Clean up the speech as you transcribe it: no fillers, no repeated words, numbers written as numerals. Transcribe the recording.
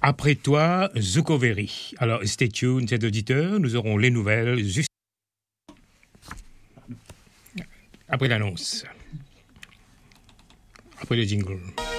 Après toi, Zucoveri. Alors, stay tuned, cet auditeur, nous aurons les nouvelles juste après l'annonce. Après le jingle.